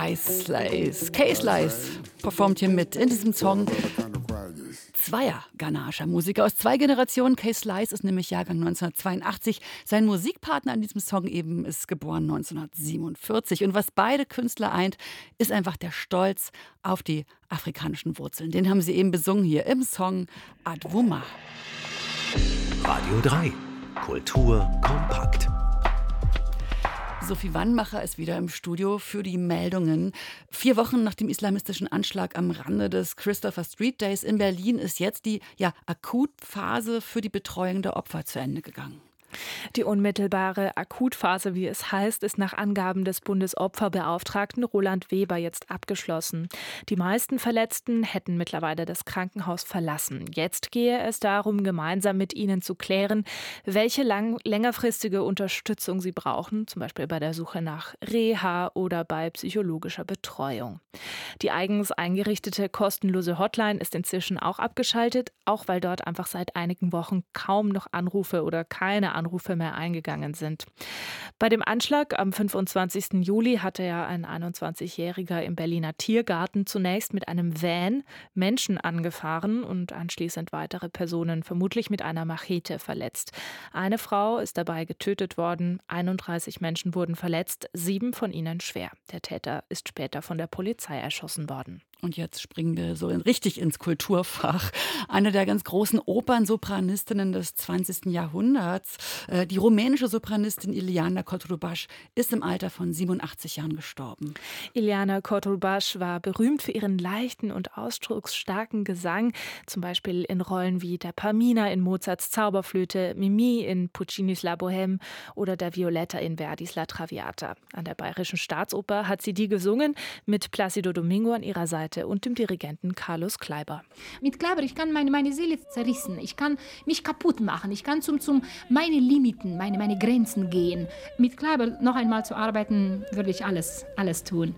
K-Slice performt hier mit in diesem Song. Zweier ghanaischer Musiker aus zwei Generationen. K-Slice ist nämlich Jahrgang 1982. Sein Musikpartner an diesem Song eben ist geboren 1947. Und was beide Künstler eint, ist einfach der Stolz auf die afrikanischen Wurzeln. Den haben sie eben besungen hier im Song Adwuma. Radio 3. Kultur kompakt. Sophie Wannmacher ist wieder im Studio für die Meldungen. 4 Wochen nach dem islamistischen Anschlag am Rande des Christopher Street Days in Berlin ist jetzt die Akutphase für die Betreuung der Opfer zu Ende gegangen. Die unmittelbare Akutphase, wie es heißt, ist nach Angaben des Bundesopferbeauftragten Roland Weber jetzt abgeschlossen. Die meisten Verletzten hätten mittlerweile das Krankenhaus verlassen. Jetzt gehe es darum, gemeinsam mit ihnen zu klären, welche längerfristige Unterstützung sie brauchen, zum Beispiel bei der Suche nach Reha oder bei psychologischer Betreuung. Die eigens eingerichtete kostenlose Hotline ist inzwischen auch abgeschaltet, auch weil dort einfach seit einigen Wochen kaum noch Anrufe oder keine Anrufe mehr eingegangen sind. Bei dem Anschlag am 25. Juli hatte ja ein 21-Jähriger im Berliner Tiergarten zunächst mit einem Van Menschen angefahren und anschließend weitere Personen vermutlich mit einer Machete verletzt. Eine Frau ist dabei getötet worden, 31 Menschen wurden verletzt, 7 von ihnen schwer. Der Täter ist später von der Polizei erschossen worden. Und jetzt springen wir so richtig ins Kulturfach. Eine der ganz großen Opernsopranistinnen des 20. Jahrhunderts, die rumänische Sopranistin Ileana Cotrubas, ist im Alter von 87 Jahren gestorben. Ileana Cotrubas war berühmt für ihren leichten und ausdrucksstarken Gesang, zum Beispiel in Rollen wie der Pamina in Mozarts Zauberflöte, Mimi in Puccinis La Bohème oder der Violetta in Verdis La Traviata. An der Bayerischen Staatsoper hat sie die gesungen, mit Plácido Domingo an ihrer Seite und dem Dirigenten Carlos Kleiber. Mit Kleiber, ich kann meine Seele zerrissen, ich kann mich kaputt machen, ich kann zum meine Limiten, meine Grenzen gehen. Mit Kleiber noch einmal zu arbeiten, würde ich alles tun.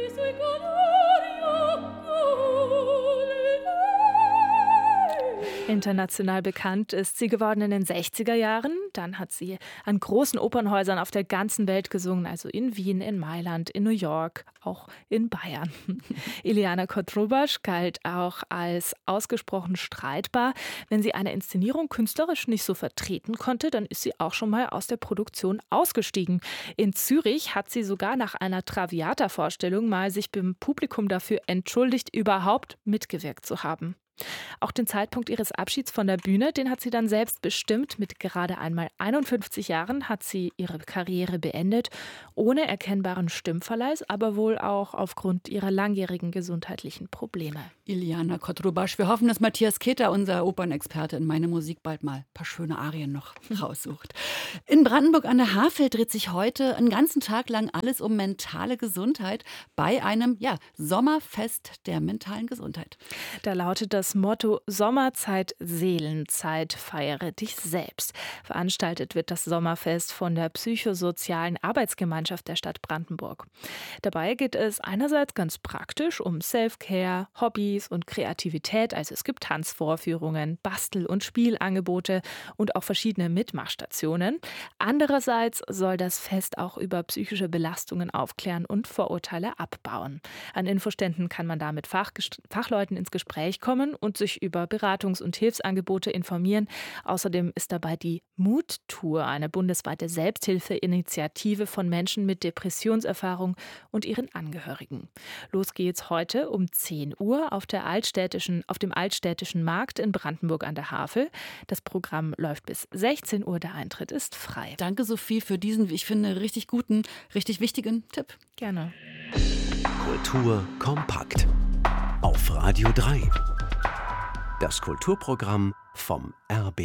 International bekannt ist sie geworden in den 60er Jahren. Dann hat sie an großen Opernhäusern auf der ganzen Welt gesungen, also in Wien, in Mailand, in New York, auch in Bayern. Ileana Cotrubas galt auch als ausgesprochen streitbar. Wenn sie eine Inszenierung künstlerisch nicht so vertreten konnte, dann ist sie auch schon mal aus der Produktion ausgestiegen. In Zürich hat sie sogar nach einer Traviata-Vorstellung mal sich beim Publikum dafür entschuldigt, überhaupt mitgewirkt zu haben. Auch den Zeitpunkt ihres Abschieds von der Bühne, den hat sie dann selbst bestimmt. Mit gerade einmal 51 Jahren hat sie ihre Karriere beendet, ohne erkennbaren Stimmverleih, aber wohl auch aufgrund ihrer langjährigen gesundheitlichen Probleme. Ileana Cotrubas, wir hoffen, dass Matthias Keter, unser Opernexperte in Meine Musik, bald mal ein paar schöne Arien noch raussucht. In Brandenburg an der Havel dreht sich heute einen ganzen Tag lang alles um mentale Gesundheit bei einem Sommerfest der mentalen Gesundheit. Da lautet das Motto Sommerzeit, Seelenzeit, feiere dich selbst. Veranstaltet wird das Sommerfest von der psychosozialen Arbeitsgemeinschaft der Stadt Brandenburg. Dabei geht es einerseits ganz praktisch um Self-Care, Hobbys und Kreativität. Also es gibt Tanzvorführungen, Bastel- und Spielangebote und auch verschiedene Mitmachstationen. Andererseits soll das Fest auch über psychische Belastungen aufklären und Vorurteile abbauen. An Infoständen kann man da mit Fachleuten ins Gespräch kommen und sich über Beratungs- und Hilfsangebote informieren. Außerdem ist dabei die Mut-Tour, eine bundesweite Selbsthilfeinitiative von Menschen mit Depressionserfahrung und ihren Angehörigen. Los geht's heute um 10 Uhr auf dem Altstädtischen Markt in Brandenburg an der Havel. Das Programm läuft bis 16 Uhr, der Eintritt ist frei. Danke, Sophie, für diesen, wie ich finde, richtig guten, richtig wichtigen Tipp. Gerne. Kultur kompakt. Auf Radio 3. Das Kulturprogramm vom RBB.